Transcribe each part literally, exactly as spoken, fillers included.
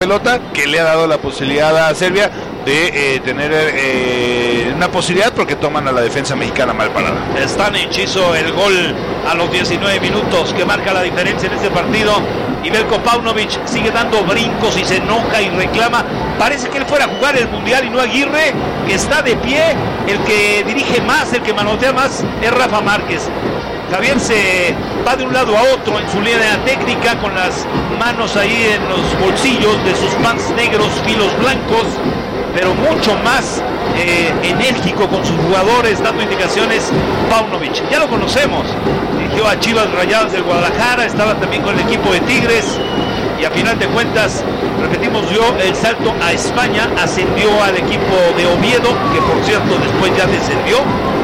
pelota que le ha dado la posibilidad a Serbia de eh, tener eh, una posibilidad, porque toman a la defensa mexicana mal parada. Stanic hizo el gol a los diecinueve minutos que marca la diferencia en este partido, y Veljko Paunovic sigue dando brincos y se enoja y reclama. Parece que él fuera a jugar el Mundial y no Aguirre, que está de pie. El que dirige más, el que manotea más es Rafa Márquez. Javier se va de un lado a otro en su línea técnica, con las manos ahí en los bolsillos de sus pants negros, filos blancos, pero mucho más eh, enérgico con sus jugadores, dando indicaciones. Paunovic, ya lo conocemos, dirigió a Chivas Rayadas del Guadalajara, estaba también con el equipo de Tigres, y a final de cuentas, repetimos, dio el salto a España, ascendió al equipo de Oviedo, que por cierto después ya descendió,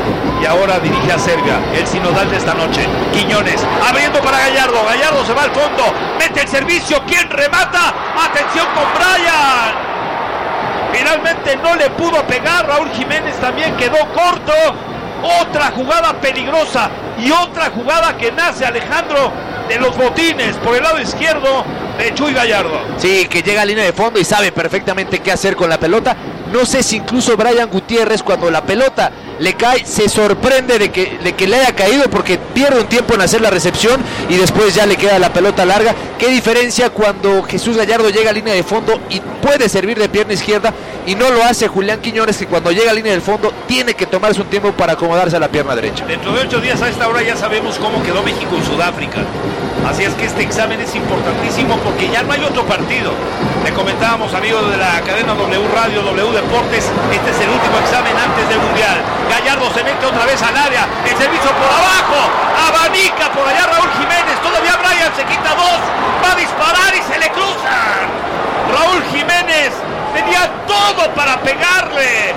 y ahora dirige a Serbia, el sinodal de esta noche. Quiñones, abriendo para Gallardo, Gallardo se va al fondo, mete el servicio, ¿quién remata? Atención con Brian, finalmente no le pudo pegar, Raúl Jiménez también quedó corto. Otra jugada peligrosa y otra jugada que nace, Alejandro, de los botines por el lado izquierdo de Chuy Gallardo. Sí, que llega a línea de fondo y sabe perfectamente qué hacer con la pelota. No sé si incluso Brian Gutiérrez, cuando la pelota le cae, se sorprende de que, de que le haya caído, porque pierde un tiempo en hacer la recepción y después ya le queda la pelota larga. Qué diferencia cuando Jesús Gallardo llega a línea de fondo y puede servir de pierna izquierda, y no lo hace Julián Quiñones, que cuando llega a línea del fondo tiene que tomarse un tiempo para acomodarse a la pierna derecha. Dentro de ocho días a esta hora ya sabemos cómo quedó México en Sudáfrica. Así es que este examen es importantísimo, porque ya no hay otro partido. Le comentábamos, amigos de la cadena W Radio, W Deportes, este es el último examen antes del Mundial. Gallardo se mete otra vez al área, el servicio por abajo, abanica por allá Raúl Jiménez, todavía Brian se quita dos, va a disparar y se le cruzan. Raúl Jiménez tenía todo para pegarle,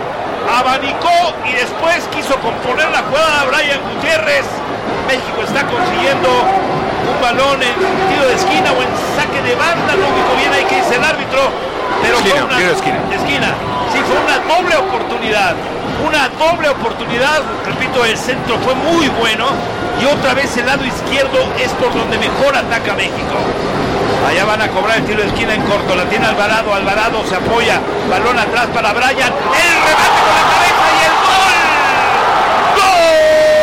abanicó y después quiso componer la jugada a Brian Gutiérrez. México está consiguiendo un balón en tiro de esquina o en saque de banda, no dijo bien ahí que dice el árbitro, pero esquina, fue una tiro de esquina. esquina, sí, fue una doble oportunidad, una doble oportunidad, repito, el centro fue muy bueno, y otra vez el lado izquierdo es por donde mejor ataca México. Allá van a cobrar el tiro de esquina en corto, la tiene Alvarado, Alvarado se apoya, balón atrás para Brian, el remate con la cabeza y el gol. ¡Gol!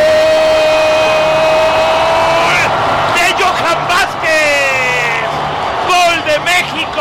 México,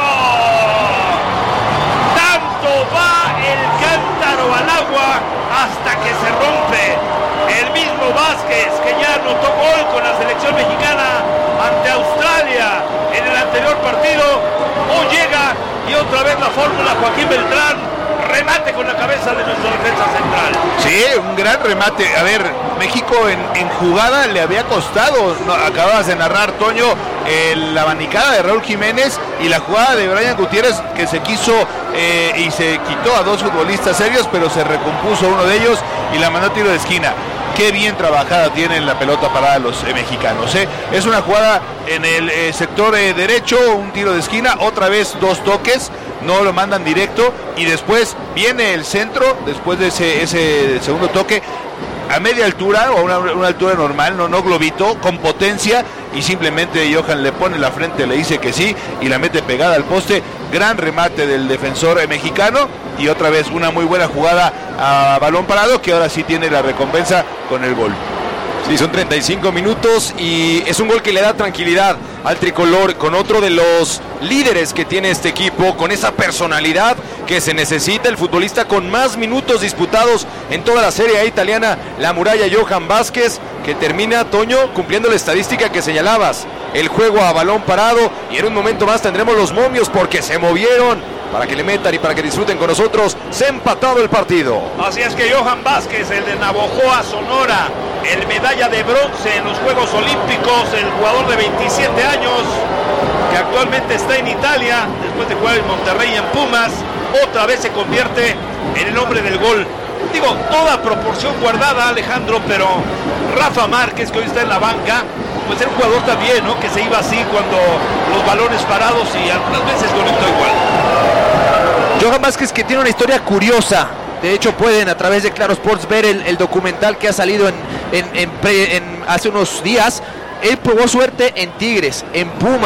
tanto va el cántaro al agua hasta que se rompe. El mismo Vázquez, que ya anotó gol con la selección mexicana ante Australia en el anterior partido, hoy llega y otra vez la fórmula Joaquín Beltrán, remate con la cabeza de nuestro defensa central. Sí, un gran remate. A ver, México en, en jugada le había costado, no, acababas de narrar, Toño, el, la abanicada de Raúl Jiménez y la jugada de Brian Gutiérrez, que se quiso eh, y se quitó a dos futbolistas serios, pero se recompuso uno de ellos y la mandó a tiro de esquina. Qué bien trabajada tienen la pelota parada los eh, mexicanos. ¿eh? Es una jugada en el eh, sector eh, derecho, un tiro de esquina, otra vez dos toques, no lo mandan directo, y después viene el centro, después de ese, ese segundo toque, a media altura o a una, una altura normal, no, no globito, con potencia, y simplemente Johan le pone la frente, le dice que sí y la mete pegada al poste. Gran remate del defensor eh, mexicano, y otra vez una muy buena jugada a balón parado, que ahora sí tiene la recompensa con el gol. Sí, son treinta y cinco minutos y es un gol que le da tranquilidad al tricolor, con otro de los líderes que tiene este equipo, con esa personalidad que se necesita, el futbolista con más minutos disputados en toda la Serie A italiana, la muralla Johan Vázquez, que termina, Toño, cumpliendo la estadística que señalabas, el juego a balón parado, y en un momento más tendremos los momios porque se movieron para que le metan y para que disfruten con nosotros. Se ha empatado el partido. Así es que Johan Vázquez, el de Navojoa, Sonora, el medalla de bronce en los Juegos Olímpicos, el jugador de veintisiete años, que actualmente está en Italia, después de jugar en Monterrey y en Pumas, otra vez se convierte en el hombre del gol. Digo, toda proporción guardada, Alejandro, pero Rafa Márquez, que hoy está en la banca, pues era un jugador también, ¿no? Que se iba así cuando los balones parados, y algunas veces conectó igual. Johan Vázquez, que tiene una historia curiosa. De hecho, pueden a través de Claro Sports ver el, el documental que ha salido en, en, en, pre, en hace unos días. Él probó suerte en Tigres, en Pumas,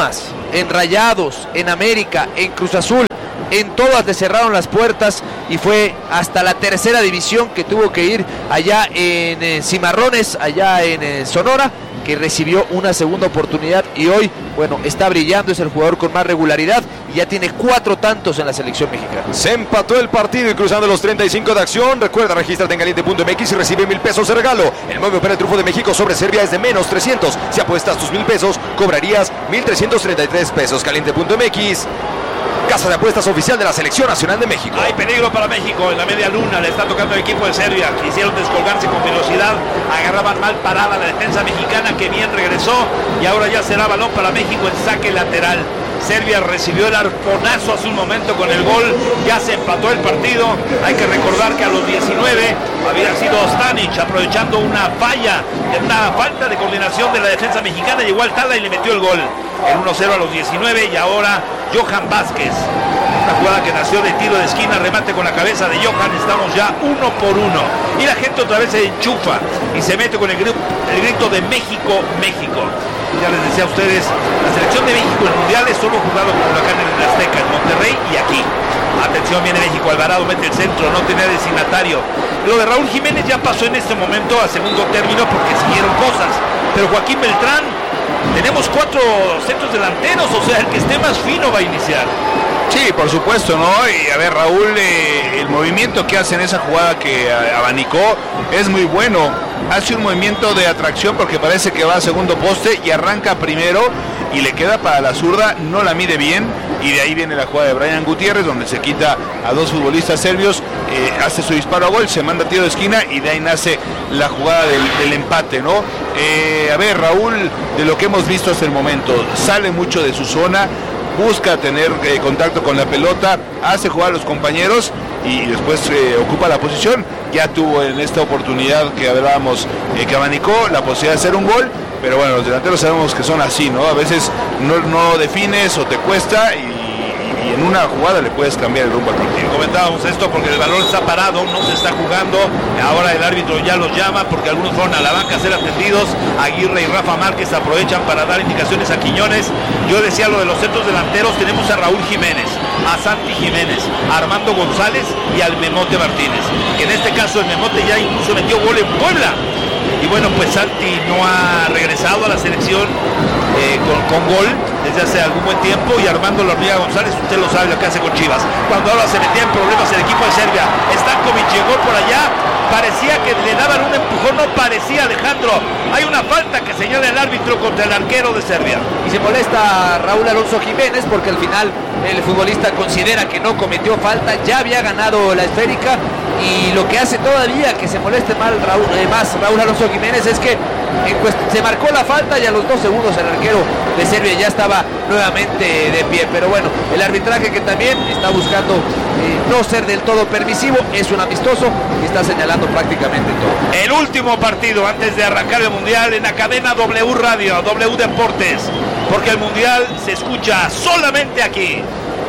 en Rayados, en América, en Cruz Azul, en todas le cerraron las puertas y fue hasta la tercera división que tuvo que ir allá en, en Cimarrones, allá en, en Sonora, que recibió una segunda oportunidad y hoy, bueno, está brillando, es el jugador con más regularidad y ya tiene cuatro tantos en la selección mexicana. Se empató el partido y cruzando los treinta y cinco de acción. Recuerda, regístrate en caliente punto m x y recibe mil pesos de regalo. El nuevo opera el triunfo de México sobre Serbia es de menos trescientos. Si apuestas tus mil pesos, cobrarías mil trescientos treinta y tres pesos. caliente punto m x, casa de apuestas oficial de la Selección Nacional de México. Hay peligro para México en la media luna, le está tocando el equipo de Serbia. Quisieron descolgarse con velocidad, agarraban mal parada la defensa mexicana que bien regresó y ahora ya será balón para México en saque lateral. Serbia recibió el arponazo hace un momento con el gol, ya se empató el partido. Hay que recordar que a los diecinueve había sido Stanic aprovechando una falla, una falta de coordinación de la defensa mexicana, llegó al tala y le metió el gol. El uno cero a los diecinueve y ahora Johan Vázquez. Una jugada que nació de tiro de esquina, remate con la cabeza de Johan, estamos ya uno por uno. Y la gente otra vez se enchufa y se mete con el grito, el grito de México, México. Ya les decía a ustedes, la selección de México en mundiales solo ha jugado con Huracán en el Azteca, en Monterrey y aquí. Atención, viene México, Alvarado mete el centro, no tenía destinatario. Lo de Raúl Jiménez ya pasó en este momento a segundo término porque siguieron cosas. Pero Joaquín Beltrán, tenemos cuatro centros delanteros, o sea, el que esté más fino va a iniciar. Sí, por supuesto, ¿no? Y a ver, Raúl, eh, el movimiento que hace en esa jugada que eh, abanicó es muy bueno. Hace un movimiento de atracción porque parece que va a segundo poste y arranca primero y le queda para la zurda, no la mide bien y de ahí viene la jugada de Brian Gutiérrez donde se quita a dos futbolistas serbios, eh, hace su disparo a gol, se manda tiro de esquina y de ahí nace la jugada del, del empate, ¿no? Eh, a ver, Raúl, de lo que hemos visto hasta el momento, sale mucho de su zona, busca tener eh, contacto con la pelota, hace jugar a los compañeros y después eh, ocupa la posición. Ya tuvo en esta oportunidad que hablábamos, eh, que abanicó la posibilidad de hacer un gol, pero bueno, los delanteros sabemos que son así, ¿no? A veces no, no defines o te cuesta y, y en una jugada le puedes cambiar el rumbo al partido. Comentábamos esto porque el balón está parado, no se está jugando, ahora el árbitro ya los llama porque algunos fueron a la banca a ser atendidos. Aguirre y Rafa Márquez aprovechan para dar indicaciones a Quiñones. Yo decía lo de los centros delanteros, tenemos a Raúl Jiménez, a Santi Jiménez, a Armando González y al Memote Martínez, que en este caso el Memote ya incluso metió gol en Puebla. Y bueno, pues Santi no ha regresado a la selección eh, con, con gol desde hace algún buen tiempo, y Armando Lorniga González, usted lo sabe lo que hace con Chivas. Cuando ahora se metía en problemas el equipo de Serbia, Stankovic llegó por allá, parecía que le daban un empujón, no parecía, Alejandro. Hay una falta que señala el árbitro contra el arquero de Serbia. Y se molesta Raúl Alonso Jiménez porque al final el futbolista considera que no cometió falta, ya había ganado la esférica, y lo que hace todavía que se moleste mal Raúl, eh, más Raúl Alonso Jiménez es que en se marcó la falta y a los dos segundos el arquero de Serbia ya estaba nuevamente de pie. Pero bueno, el arbitraje que también está buscando eh, no ser del todo permisivo, es un amistoso y está señalando prácticamente todo. El último partido antes de arrancar el Mundial en la cadena W Radio, W Deportes, porque el Mundial se escucha solamente aquí.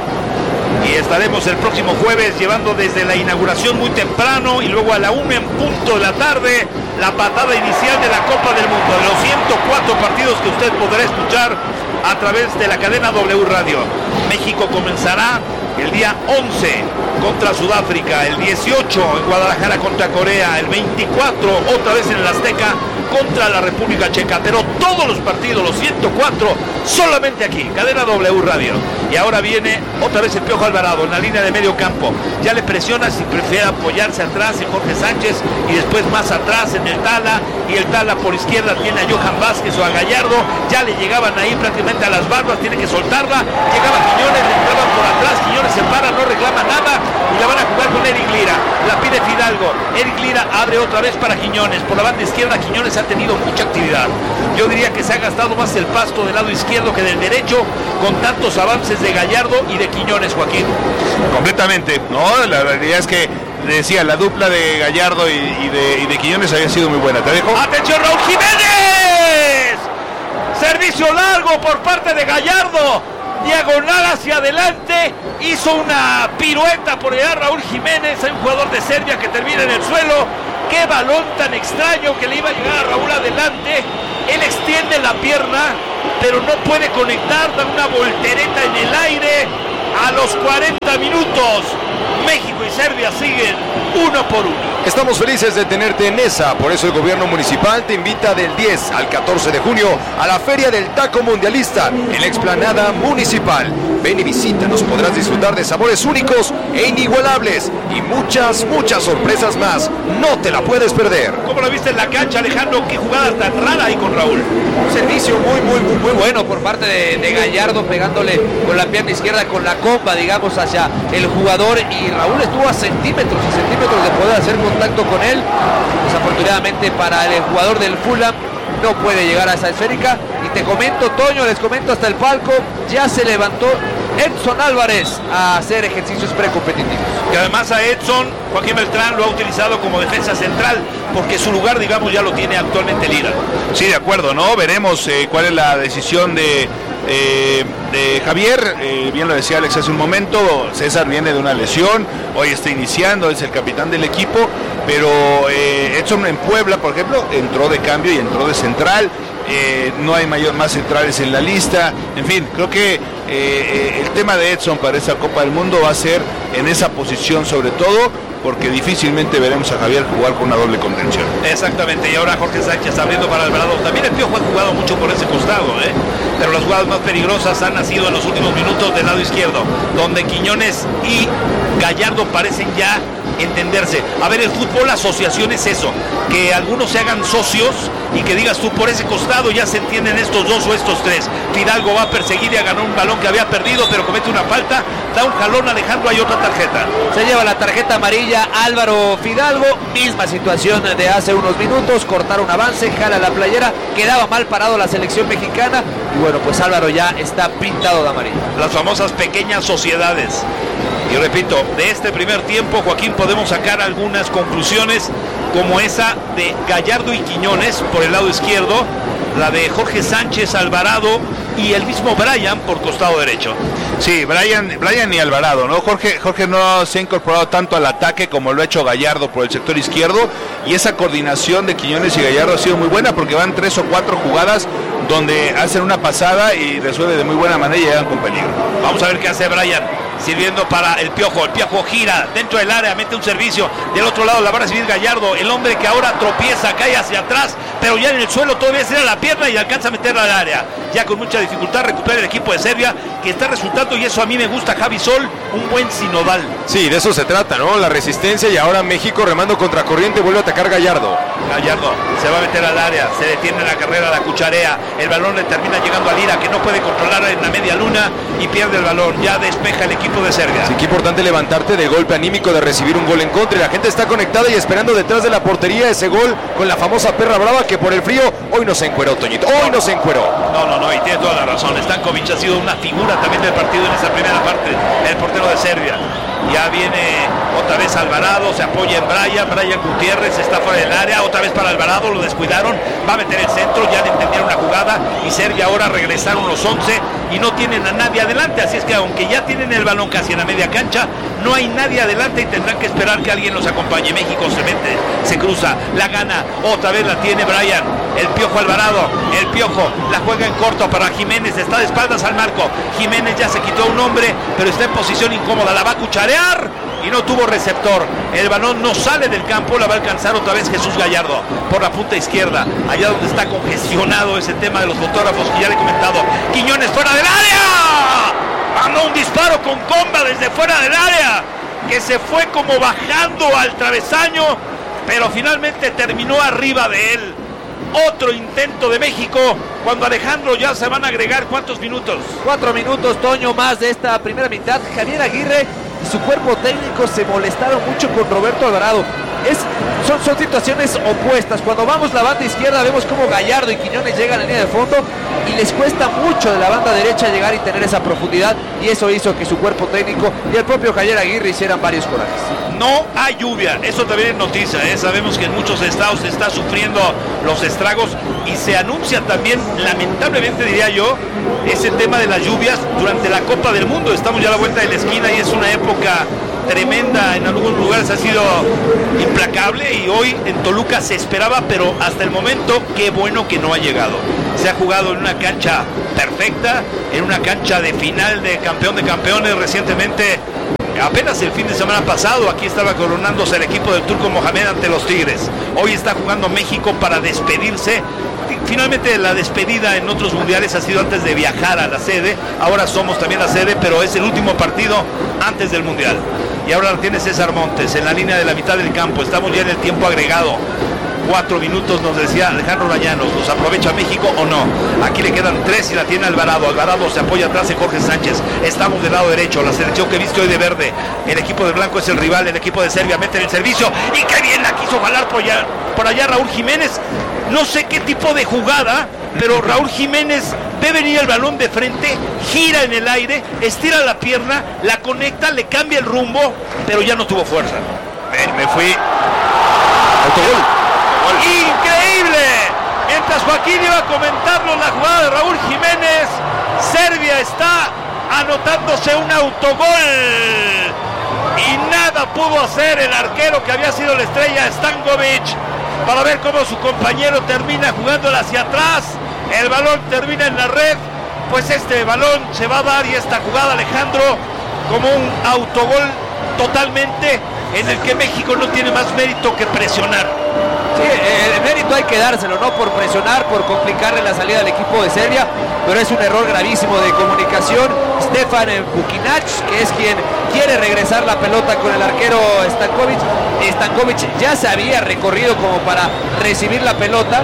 Y estaremos el próximo jueves llevando desde la inauguración muy temprano y luego a la una en punto de la tarde la patada inicial de la Copa del Mundo, de los ciento cuatro partidos que usted podrá escuchar a través de la cadena W Radio. México comenzará el día once contra Sudáfrica, el dieciocho en Guadalajara contra Corea, el veinticuatro otra vez en el Azteca contra la República Checa. Pero todos los partidos, los ciento cuatro, solamente aquí, cadena W Radio. Y ahora viene otra vez el Piojo Alvarado en la línea de medio campo. Ya le presiona si prefiere apoyarse atrás en Jorge Sánchez y después más atrás en el Tala, y el Tala por izquierda tiene a Johan Vázquez o a Gallardo. Ya le llegaban ahí prácticamente a las barbas, tiene que soltarla. Llegaba Quiñones, le entraban por atrás, Quiñones se para, no reclama nada y la van a jugar con Eric Lira. La pide Fidalgo, Eric Lira abre otra vez para Quiñones. Por la banda izquierda Quiñones ha tenido mucha actividad. Yo diría que se ha gastado más el pasto del lado izquierdo que del derecho, con tantos avances de Gallardo y de Quiñones, Joaquín. Completamente, ¿no? La realidad es que, decía, la dupla de Gallardo y, y, de, y de Quiñones había sido muy buena. ¿Te dejo? ¡Atención, Raúl Jiménez! Servicio largo por parte de Gallardo. Diagonal hacia adelante. Hizo una pirueta por allá Raúl Jiménez. Hay un jugador de Serbia que termina en el suelo. ¡Qué balón tan extraño que le iba a llegar a Raúl adelante! Él extiende la pierna, pero no puede conectar, da una voltereta en el aire. A los cuarenta minutos, México y Serbia siguen uno por uno. Estamos felices de tenerte en ESA, por eso el gobierno municipal te invita del diez al catorce de junio a la Feria del Taco Mundialista en la explanada municipal. Ven y visítanos, podrás disfrutar de sabores únicos e inigualables y muchas, muchas sorpresas más. No te la puedes perder. ¿Cómo lo viste en la cancha, Alejandro? Qué jugada tan rara ahí con Raúl. Un servicio muy, muy, muy, muy bueno por parte de, de Gallardo, pegándole con la pierna izquierda, con la comba, digamos, hacia el jugador, y Raúl estuvo a centímetros y centímetros de poder hacer contacto con él. Desafortunadamente para el jugador del Fulham no puede llegar a esa esférica. Y te comento, Toño, les comento, hasta el palco ya se levantó Edson Álvarez a hacer ejercicios precompetitivos. Y además a Edson, Joaquín Beltrán lo ha utilizado como defensa central, porque su lugar, digamos, ya lo tiene actualmente Lira. Sí, de acuerdo, ¿no? Veremos eh, cuál es la decisión de, eh, de Javier. Eh, bien lo decía Alex hace un momento, César viene de una lesión, hoy está iniciando, es el capitán del equipo, pero eh, Edson en Puebla, por ejemplo, entró de cambio y entró de central. Eh, no hay mayor, más centrales en la lista. En fin, creo que eh, eh, el tema de Edson para esta Copa del Mundo va a ser en esa posición sobre todo, porque difícilmente veremos a Javier jugar con una doble contención. Exactamente, y ahora Jorge Sánchez abriendo para Alvarado. También el Piojo ha jugado mucho por ese costado, ¿eh? Pero las jugadas más peligrosas han nacido en los últimos minutos del lado izquierdo, donde Quiñones y Gallardo parecen ya entenderse. A ver, el fútbol asociación es eso, que algunos se hagan socios y que digas tú, por ese costado ya se entienden estos dos o estos tres. Fidalgo va a perseguir y a ganar un balón que había perdido, pero comete una falta, da un jalón, Alejandro, hay otra tarjeta. Se lleva la tarjeta amarilla Álvaro Fidalgo, misma situación de hace unos minutos, cortar un avance, jala la playera, quedaba mal parado la selección mexicana, y bueno, pues Álvaro ya está pintado de amarillo. Las famosas pequeñas sociedades. Y repito, de este primer tiempo, Joaquín, podemos sacar algunas conclusiones como esa de Gallardo y Quiñones por el lado izquierdo, la de Jorge Sánchez, Alvarado y el mismo Brian por costado derecho. Sí, Brian, Brian y Alvarado, ¿no? Jorge, Jorge no se ha incorporado tanto al ataque como lo ha hecho Gallardo por el sector izquierdo, y esa coordinación de Quiñones y Gallardo ha sido muy buena, porque van tres o cuatro jugadas donde hacen una pasada y resuelve de muy buena manera y llegan con peligro. Vamos a ver qué hace Brian, sirviendo para el Piojo. El Piojo gira dentro del área, mete un servicio. Del otro lado la va a recibir Gallardo, el hombre que ahora tropieza, cae hacia atrás, pero ya en el suelo todavía se da la pierna y alcanza a meterla al área. Ya con mucha dificultad recupera el equipo de Serbia, que está resultando, y eso a mí me gusta, Javi Sol, un buen sinodal. Sí, de eso se trata, ¿no? La resistencia, y ahora México remando contra corriente vuelve a atacar Gallardo. Gallardo se va a meter al área, se detiene la carrera, la cucharea, el balón le termina llegando a Lira, que no puede controlar en la media luna y pierde el balón. Ya despeja el equipo de Serbia. Sí, qué importante levantarte de golpe anímico de recibir un gol en contra, y la gente está conectada y esperando detrás de la portería ese gol con la famosa perra brava, que por el frío hoy no se encueró, Toñito, hoy no se encueró. No, no, no, y tiene toda la razón. Stankovic ha sido una figura también del partido en esa primera parte, el portero de Serbia. Ya viene otra vez Alvarado, se apoya en Brian, Brian Gutiérrez está fuera del área, otra vez para Alvarado, lo descuidaron, va a meter el centro, ya le entendieron la jugada, y Serbia ahora regresaron los once y no tienen a nadie adelante, así es que aunque ya tienen el balón casi en la media cancha, no hay nadie adelante y tendrán que esperar que alguien los acompañe. México se mete, se cruza, la gana, otra vez la tiene Brian, el Piojo Alvarado, el Piojo la juega en corto para Jiménez, está de espaldas al marco, Jiménez ya se quitó un hombre, pero está en posición incómoda, la va a cucharear y no tuvo receptor. El balón no sale del campo, la va a alcanzar otra vez Jesús Gallardo por la punta izquierda, allá donde está congestionado ese tema de los fotógrafos que ya le he comentado. Quiñones fuera del área, mandó un disparo con comba desde fuera del área, que se fue como bajando al travesaño, pero finalmente terminó arriba de él. Otro intento de México, cuando Alejandro ya se van a agregar ¿cuántos minutos? Cuatro minutos, Toño, más de esta primera mitad. Javier Aguirre y su cuerpo técnico se molestaron mucho con Roberto Alvarado. Es, son, son situaciones opuestas. Cuando vamos la banda izquierda vemos como Gallardo y Quiñones llegan a la línea de fondo y les cuesta mucho de la banda derecha llegar y tener esa profundidad, y eso hizo que su cuerpo técnico y el propio Javier Aguirre hicieran varios corajes. No hay lluvia, eso también es noticia, ¿eh? Sabemos que en muchos estados se está sufriendo los estragos y se anuncia también, lamentablemente diría yo, ese tema de las lluvias durante la Copa del Mundo. Estamos ya a la vuelta de la esquina y es una época tremenda, en algunos lugares ha sido implacable y hoy en Toluca se esperaba, pero hasta el momento qué bueno que no ha llegado. Se ha jugado en una cancha perfecta, en una cancha de final de campeón de campeones recientemente. Apenas el fin de semana pasado aquí estaba coronándose el equipo del Turco Mohamed ante los Tigres. Hoy está jugando México para despedirse. Finalmente la despedida en otros mundiales ha sido antes de viajar a la sede. Ahora somos también la sede, pero es el último partido antes del mundial. Y ahora tiene César Montes en la línea de la mitad del campo. Estamos ya en el tiempo agregado. Cuatro minutos nos decía Alejandro Rayanos. ¿Los aprovecha México o no? Aquí le quedan tres y la tiene Alvarado. Alvarado se apoya atrás de Jorge Sánchez. Estamos del lado derecho. La selección que viste hoy de verde. El equipo de blanco es el rival. El equipo de Serbia mete en el servicio. Y qué bien la quiso jalar por allá, por allá Raúl Jiménez. No sé qué tipo de jugada, pero Raúl Jiménez ve venir el balón de frente, gira en el aire, estira la pierna, la conecta, le cambia el rumbo, pero ya no tuvo fuerza. Me, me fui. Autogol. ¡Increíble! Mientras Joaquín iba a comentarnos la jugada de Raúl Jiménez, Serbia está anotándose un autogol. Y nada pudo hacer el arquero que había sido la estrella, Stankovic, para ver cómo su compañero termina jugándola hacia atrás. El balón termina en la red. Pues este balón se va a dar y esta jugada, Alejandro, como un autogol totalmente en el que México no tiene más mérito que presionar. Sí, el mérito hay que dárselo, no por presionar, por complicarle la salida al equipo de Serbia, pero es un error gravísimo de comunicación. Stefan Bukinac, que es quien quiere regresar la pelota con el arquero Stankovic. Stankovic ya se había recorrido como para recibir la pelota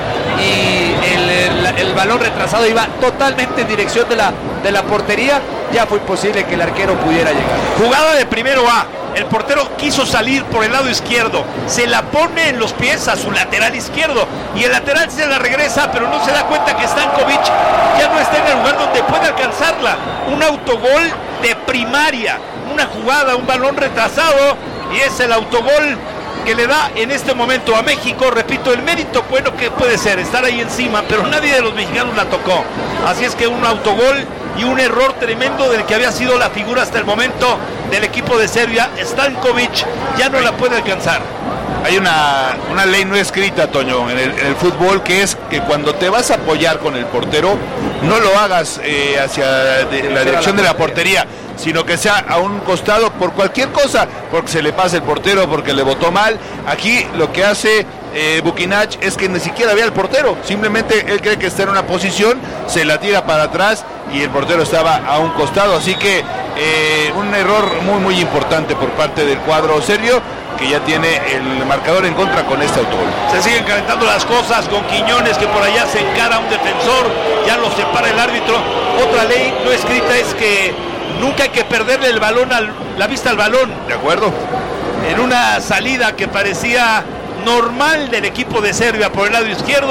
y el, el, el balón retrasado iba totalmente en dirección de la, de la portería. Ya fue imposible que el arquero pudiera llegar. Jugada de primero A. El portero quiso salir por el lado izquierdo, se la pone en los pies a su lateral izquierdo y el lateral se la regresa, pero no se da cuenta que Stankovic ya no está en el lugar donde puede alcanzarla. Un autogol de primaria, una jugada, un balón retrasado, y es el autogol que le da en este momento a México. Repito, el mérito bueno que puede ser estar ahí encima, pero nadie de los mexicanos la tocó. Así es que un autogol y un error tremendo del que había sido la figura hasta el momento del equipo de Serbia. Stankovic ya no la puede alcanzar. Hay una, una ley no escrita, Toño, en el, en el fútbol, que es que cuando te vas a apoyar con el portero, no lo hagas eh, hacia de, la dirección de la portería, sino que sea a un costado por cualquier cosa, porque se le pasa el portero, porque le botó mal. Aquí lo que hace eh, Bukinac es que ni siquiera ve al portero, simplemente él cree que está en una posición, se la tira para atrás y el portero estaba a un costado, así que eh, un error muy muy importante por parte del cuadro serbio, que ya tiene el marcador en contra con este autogol. Se siguen calentando las cosas con Quiñones, que por allá se encara a un defensor, ya lo separa el árbitro. Otra ley no escrita es que nunca hay que perderle el balón al, la vista al balón. ¿De acuerdo? En una salida que parecía normal del equipo de Serbia por el lado izquierdo,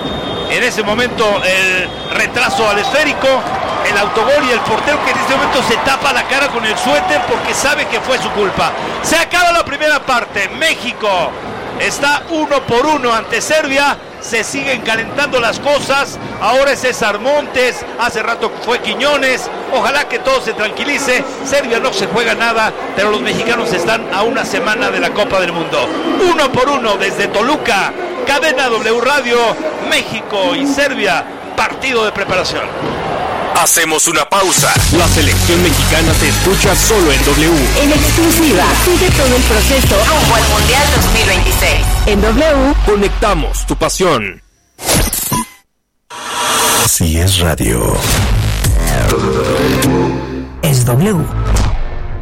en ese momento el retraso al esférico, el autogol y el portero que en este momento se tapa la cara con el suéter porque sabe que fue su culpa. Se acaba la primera parte. México está uno por uno ante Serbia. Se siguen calentando las cosas. Ahora es César Montes, hace rato fue Quiñones. Ojalá que todo se tranquilice. Serbia no se juega nada, pero los mexicanos están a una semana de la Copa del Mundo. Uno por uno desde Toluca, cadena W Radio, México y Serbia, partido de preparación. Hacemos una pausa. La selección mexicana se escucha solo en W. En exclusiva, sigue todo el proceso rumbo al Mundial dos mil veintiséis. En W, conectamos tu pasión. Si es radio, es W.